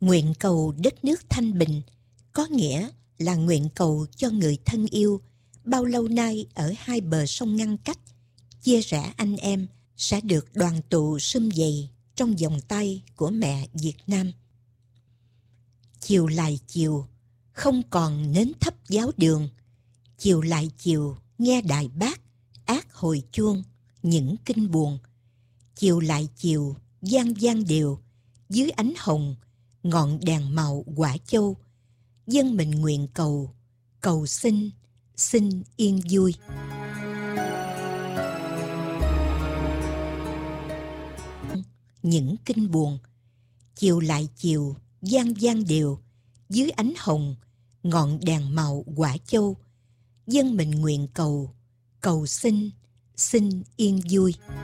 Nguyện cầu đất nước thanh bình có nghĩa là nguyện cầu cho người thân yêu bao lâu nay ở hai bờ sông ngăn cách, chia rẽ anh em sẽ được đoàn tụ sum vầy trong vòng tay của mẹ Việt Nam. Chiều lại chiều, không còn nến thắp giáo đường. Chiều lại chiều, nghe đài bác, ác hồi chuông, những kinh buồn. Chiều lại chiều, vang vang đều, dưới ánh hồng, ngọn đèn màu quả châu. Dân mình nguyện cầu, cầu xin yên vui. Những kinh buồn. Chiều lại chiều, vang vang đều, dưới ánh hồng, ngọn đèn màu quả châu. Dân mình nguyện cầu, cầu xin yên vui.